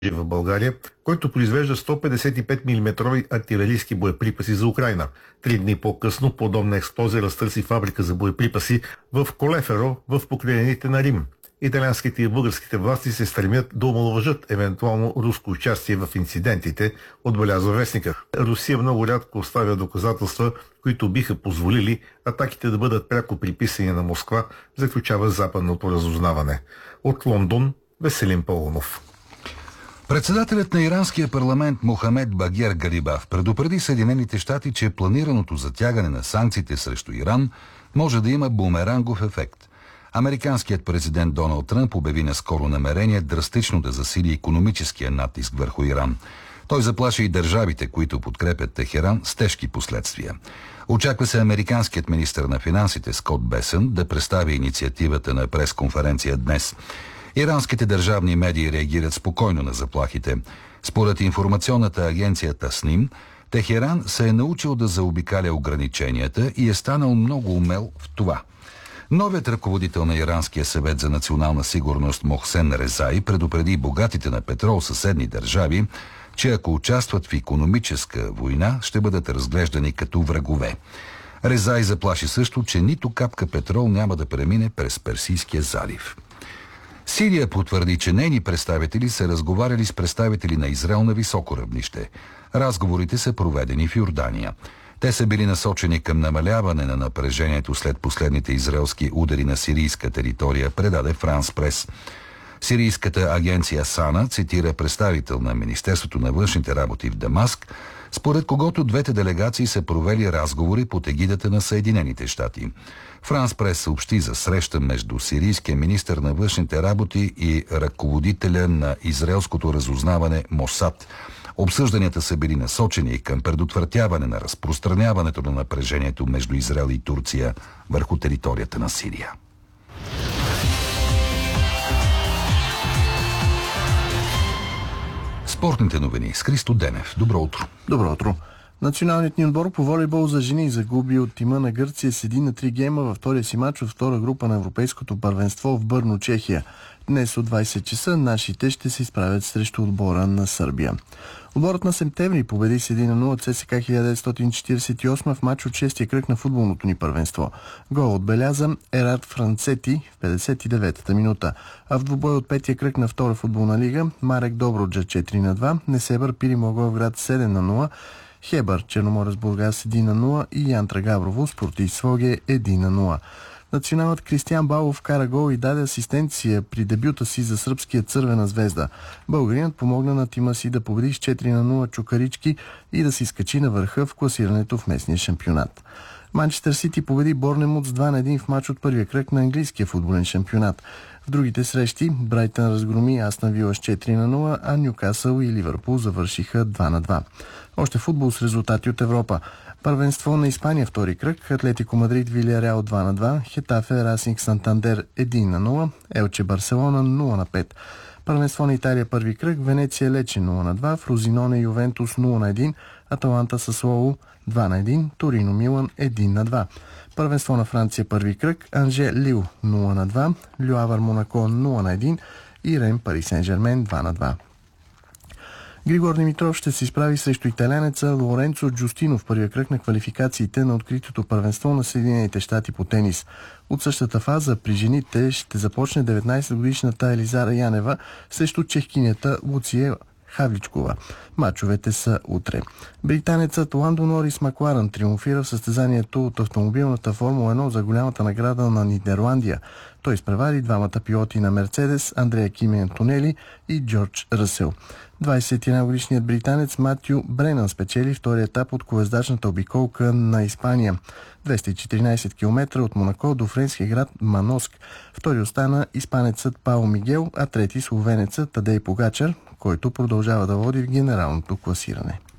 в България, който произвежда 155 мм артилерийски боеприпаси за Украйна. 3 дни по-късно подобна експлозия разтърси фабрика за боеприпаси в Колеферо в покрайнините на Рим. Италианските и българските власти се стремят да омаловажат евентуално руско участие в инцидентите, отбелязва вестника. Русия много рядко оставя доказателства, които биха позволили атаките да бъдат пряко приписани на Москва, заключава западното разузнаване. От Лондон Веселин Паунов. Председателят на иранския парламент Мохамед Багер Гарибав предупреди Съединените щати, че планираното затягане на санкциите срещу Иран може да има бумерангов ефект. Американският президент Доналд Тръмп обяви наскоро намерение драстично да засили икономическия натиск върху Иран. Той заплаши и държавите, които подкрепят Техеран, с тежки последствия. Очаква се американският министър на финансите Скот Бесън да представи инициативата на пресконференция днес. Иранските държавни медии реагират спокойно на заплахите. Според информационната агенция Тасним, Техеран се е научил да заобикаля ограниченията и е станал много умел в това. Новият ръководител на Иранския съвет за национална сигурност Мохсен Резай предупреди богатите на петрол съседни държави, че ако участват в икономическа война, ще бъдат разглеждани като врагове. Резай заплаши също, че нито капка петрол няма да премине през Персийския залив. Сирия потвърди, че нейни представители са разговаряли с представители на Израел на високо равнище. Разговорите са проведени в Йордания. Те са били насочени към намаляване на напрежението след последните израелски удари на сирийска територия, предаде Франс Прес. Сирийската агенция САНА цитира представител на Министерството на външните работи в Дамаск, според когото двете делегации са провели разговори под егидата на Съединените щати. Франс Прес съобщи за среща между сирийския министър на външните работи и ръководителя на израелското разузнаване Мосад. Обсъжданията са били насочени към предотвратяване на разпространяването на напрежението между Израел и Турция върху територията на Сирия. Спортните новини с Христо Денев. Добро утро. Добро утро. Националният ни отбор по волейбол за жени загуби от тима на Гърция с 1-3 гейма във втория си мач от втора група на Европейското първенство в Бърно, Чехия. Днес от 20 часа нашите ще се изправят срещу отбора на Сърбия. Отборът на Септември победи с 1-0 ЦСКА 1948 в мач от 6-я кръг на футболното ни първенство. Гол отбеляза Ерард Францети в 59-та минута. А в двубой от 5-я кръг на втора футболна лига Марек Добруджа 4-2, Несебър Пирин-Благоевград 7-0, Хебър Черноморец Бургас 1-0 и Янтра Габрово Спортист Своге 1-0. Националът Кристиян Балов вкара гол и даде асистенция при дебюта си за сръбския Цървена звезда. Българинът помогна на тима си да победи с 4-0 Чукарички и да се изкачи на върха в класирането в местния шампионат. Манчестър Сити победи Борнемут с 2-1 в мач от първия кръг на английския футболен шампионат. В другите срещи Брайтън разгроми Астън Вила с 4-0, а Нюкасъл и Ливърпул завършиха 2-2. Още футбол с резултати от Европа. Първенство на Испания втори кръг, Атлетико Мадрид Вилияреал 2-2, Хетафе Расинг Сантандер 1-0, Елче Барселона 0-5. Първенство на Италия първи кръг, Венеция Лече 0-2, Фрозиноне Ювентус 0-1, Аталанта Сасуоло 2-1, Торино Милан 1-2. Първенство на Франция първи кръг, Анже Лил 0-2, Люавър Монако 0-1 и Рем Пари Сен-Жермен 2-2. Григор Димитров ще се изправи срещу италянеца Лоренцо Джустино в първия кръг на квалификациите на откритото първенство на Съединените щати по тенис. От същата фаза при жените ще започне 19-годишната Елизара Янева срещу чехкинята Луция Хавличкова. Мачовете са утре. Британецът Ландо Норис Макларен триумфира в състезанието от автомобилната Формула 1 за голямата награда на Нидерландия. Той изпревари двамата пилоти на Мерцедес, Андрея Кими Антонели и Джордж Ръсел. 21-годишният британец Матю Бренън спечели втория етап от колездачната обиколка на Испания. 214 км от Монако до френския град Маноск. Втори остана испанецът Пао Мигел, а трети словенецът Тадей Погачар, който продължава да води в генералното класиране.